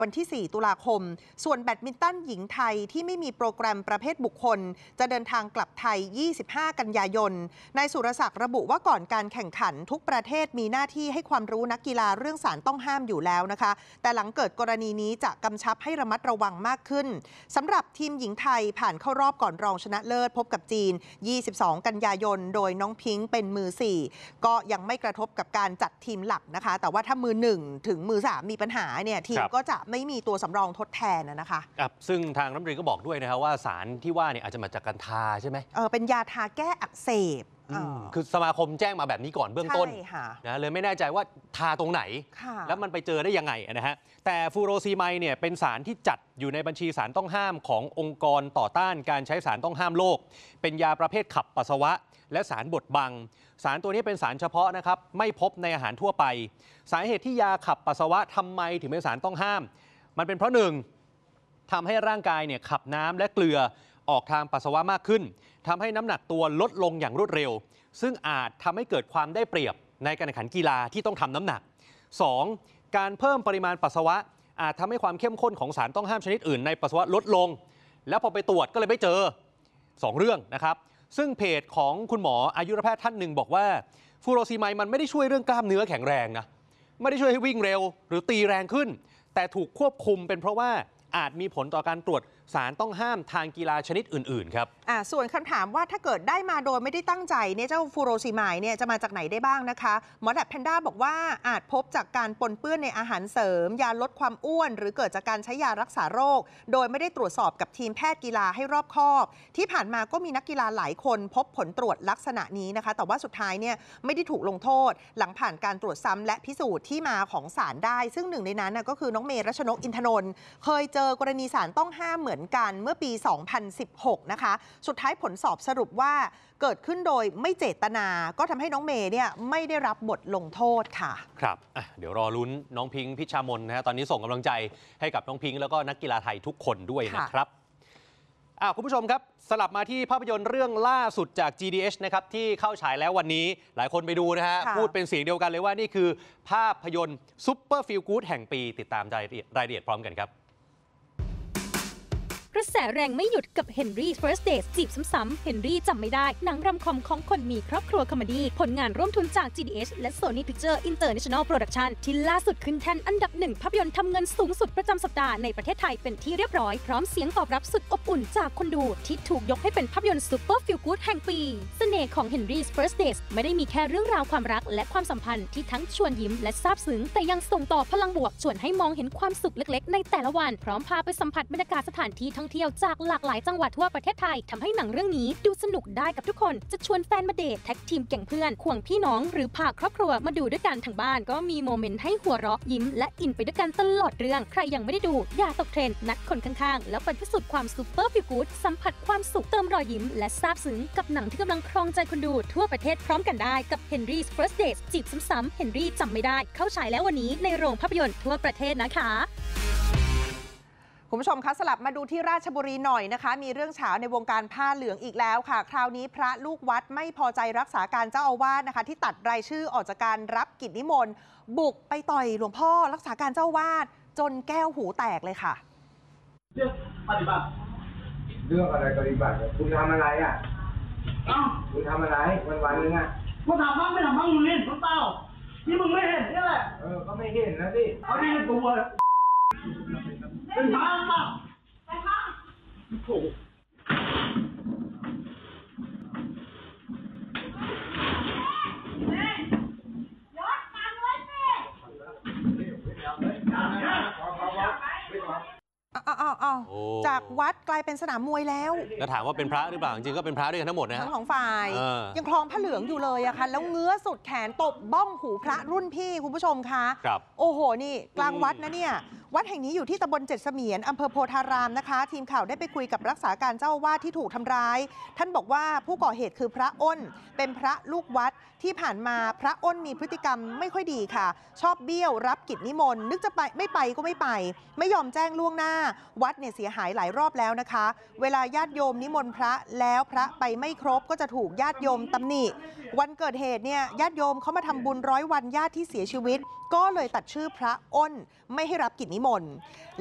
วันที่ 4 ตุลาคมส่วนแบดมินตันหญิงไทยที่ไม่มีโปรแกรมประเภทบุคคลจะเดินทางกลับไทย 25 กันยายนนายสุรศักดิ์ระบุว่าก่อนการแข่งขันทุกประเทศมีหน้าที่ให้ความรู้นักกีฬาเรื่องสารต้องห้ามอยู่แล้วนะคะแต่หลังเกิดกรณีนี้จะกำชับให้ระมัดระวังมากขึ้นสำหรับทีมหญิงไทยผ่านเข้ารอบก่อนรองชนะเลิศพบกับจีน 22 กันยายนโดยน้องพิงค์เป็นมือ 4 ก็ยังไม่กระทบกับการจัดทีมหลักนะคะแต่ว่าถ้ามือ 1 ถึงมือ 3 มีปัญหาเนี่ยทีมก็จะไม่มีตัวสำรองทดแทนนะคะซึ่งทางรัฐมนตรีก็บอกด้วยนะครับว่าสารที่ว่าเนี่ยอาจจะมาจากการทาใช่ไหมเป็นยาทาแก้อักเสบคือสมาคมแจ้งมาแบบนี้ก่อนเบื้องต้นนะเลยไม่แน่ใจว่าทาตรงไหนแล้วมันไปเจอได้ยังไงนะฮะแต่ฟูโรซีไมด์เนี่ยเป็นสารที่จัดอยู่ในบัญชีสารต้องห้ามขององค์กรต่อต้านการใช้สารต้องห้ามโลกเป็นยาประเภทขับปัสสาวะและสารบดบังสารตัวนี้เป็นสารเฉพาะนะครับไม่พบในอาหารทั่วไปสาเหตุที่ยาขับปัสสาวะทำไมถึงเป็นสารต้องห้ามมันเป็นเพราะ1ทำให้ร่างกายเนี่ยขับน้ำและเกลือออกทางปัสสาวะมากขึ้นทำให้น้ำหนักตัวลดลงอย่างรวดเร็วซึ่งอาจทำให้เกิดความได้เปรียบในการแข่งขันกีฬาที่ต้องทำน้ำหนัก 2. การเพิ่มปริมาณปัสสาวะอาจทำให้ความเข้มข้นของสารต้องห้ามชนิดอื่นในปัสสาวะลดลงแล้วพอไปตรวจก็เลยไม่เจอ2เรื่องนะครับซึ่งเพจของคุณหมออายุรแพทย์ท่านหนึ่งบอกว่าฟูโรซีไมด์มันไม่ได้ช่วยเรื่องกล้ามเนื้อแข็งแรงนะไม่ได้ช่วยให้วิ่งเร็วหรือตีแรงขึ้นแต่ถูกควบคุมเป็นเพราะว่าอาจมีผลต่อการตรวจสารต้องห้ามทางกีฬาชนิดอื่นๆครับส่วนคำถามว่าถ้าเกิดได้มาโดยไม่ได้ตั้งใจเนี่ยเจ้าฟูโรซีไมด์เนี่ยจะมาจากไหนได้บ้างนะคะหมอแดดแพนด้าบอกว่าอาจพบจากการปนเปื้อนในอาหารเสริมยาลดความอ้วนหรือเกิดจากการใช้ยารักษาโรคโดยไม่ได้ตรวจสอบกับทีมแพทย์กีฬาให้รอบคอบที่ผ่านมาก็มีนักกีฬาหลายคนพบผลตรวจลักษณะนี้นะคะแต่ว่าสุดท้ายเนี่ยไม่ได้ถูกลงโทษหลังผ่านการตรวจซ้ำและพิสูจน์ที่มาของสารได้ซึ่งหนึ่งในนั้นก็คือน้องเมย์รัชนกอินทนนท์เคยเจอกรณีสารต้องห้ามเหมือนกันเมื่อปี 2016 นะคะสุดท้ายผลสอบสรุปว่าเกิดขึ้นโดยไม่เจตนาก็ทำให้น้องเมย์เนี่ยไม่ได้รับบทลงโทษค่ะครับเดี๋ยวรอลุ้นน้องพิงค์พิชามนนะฮะตอนนี้ส่งกำลังใจให้กับน้องพิงค์แล้วก็นักกีฬาไทยทุกคนด้วยนะครับคุณผู้ชมครับสลับมาที่ภาพยนตร์เรื่องล่าสุดจาก GDH นะครับที่เข้าฉายแล้ววันนี้หลายคนไปดูนะฮะพูดเป็นเสียงเดียวกันเลยว่านี่คือภาพยนตร์ซุปเปอร์ฟีลกู๊ดแห่งปีติดตามรายละเอียดพร้อมกันครับกระแสแรงไม่หยุดกับ Henry First Dates จีบซ้ำๆ Henry จำไม่ได้หนังรำคอมของคนมีครอบครัวคอมเมดี้ผลงานร่วมทุนจาก GDH และ Sony Picture International Production ที่ล่าสุดขึ้นแท่นอันดับ1ภาพยนตร์ทำเงินสูงสุดประจำสัปดาห์ในประเทศไทยเป็นที่เรียบร้อยพร้อมเสียงตอบรับสุดอบอุ่นจากคนดูที่ถูกยกให้เป็นภาพยนตร์ Super Feel Good แห่งปีเสน่ห์ของ Henry First Dates ไม่ได้มีแค่เรื่องราวความรักและความสัมพันธ์ที่ทั้งชวนยิ้มและซาบซึ้งแต่ยังส่งต่อพลังบวกชวนให้มองเห็นความสุขเล็กๆในแต่ละวันพร้อมพาไปสัมผัสบรรยากาศสถานที่ท่องเที่ยวจากหลากหลายจังหวัดทั่วประเทศไทยทำให้หนังเรื่องนี้ดูสนุกได้กับทุกคนจะชวนแฟนมาเดทแท็กทีมแก่งเพื่อนควงพี่น้องหรือพาครอบครัวมาดูด้วยกันทั้งบ้านก็มีโมเมนต์ให้หัวเราะยิ้มและอินไปด้วยกันตลอดเรื่องใครยังไม่ได้ดูอย่าตกเทรนด์นัดคนข้างๆแล้วไปพิสูจน์ความซุปเปอร์ฟีลกู๊ดสัมผัสความสุขเติมรอยยิ้มและซาบซึ้งกับหนังที่กำลังครองใจคนดูทั่วประเทศพร้อมกันได้กับ Henry's First Dates จีบซ้ำๆ Henry จำไม่ได้เข้าฉายแล้ววันนี้ในโรงภาพยนตร์ทั่วประเทศนะคะคุณผู้ชมคะสลับมาดูที่ราชบุรีหน่อยนะคะมีเรื่องเฉาในวงการผ้าเหลืองอีกแล้วค่ะคราวนี้พระลูกวัดไม่พอใจรักษาการเจ้าอาวาสนะคะที่ตัดรายชื่อออกจากการรับกิจนิมนต์บุกไปต่อยหลวงพ่อรักษาการเจ้าอาวาสจนแก้วหูแตกเลยค่ะเรื่องปฏิบัติเรื่องอะไรปฏิบัติคุณทำอะไรคุณทำอะไรวันนึงมึงทำบ้างไม่ทำบ้างมึงเห็นเปล่าที่มึงไม่เห็นนี่แหละก็ไม่เห็นนะสิเขาไม่เห็นตัวเป็นบ้าเปล่าโอ้จากวัดกลายเป็นสนามมวยแล้วถามว่าเป็นพระหรือเปล่าจริงๆก็เป็นพระด้วยกันทั้งหมดนะฮะทั้งของฝ่ายยังคลองผ้าเหลืองอยู่เลยอะค่ะแล้วเงื้อสุดแขนตบบ้องหูพระรุ่นพี่คุณผู้ชมคะโอ้โหนี่กลางวัดนะเนี่ยวัดแห่งนี้อยู่ที่ตำบลเจ็ดเสมียนอำเภอโพธารามนะคะทีมข่าวได้ไปคุยกับรักษาการเจ้าอาวาสที่ถูกทำร้ายท่านบอกว่าผู้ก่อเหตุคือพระอ้นเป็นพระลูกวัดที่ผ่านมาพระอ้นมีพฤติกรรมไม่ค่อยดีค่ะชอบเบี้ยวรับกิจนิมนต์นึกจะไปไม่ไปก็ไม่ไปไม่ยอมแจ้งล่วงหน้าวัดเนี่ยเสียหายหลายรอบแล้วนะคะเวลาญาติโยมนิมนต์พระแล้วพระไปไม่ครบก็จะถูกญาติโยมตำหนิวันเกิดเหตุเนี่ยญาติโยมเขามาทำบุญ100 วันญาติที่เสียชีวิตก็เลยตัดชื่อพระอ้นไม่ให้รับกิจนิมนต์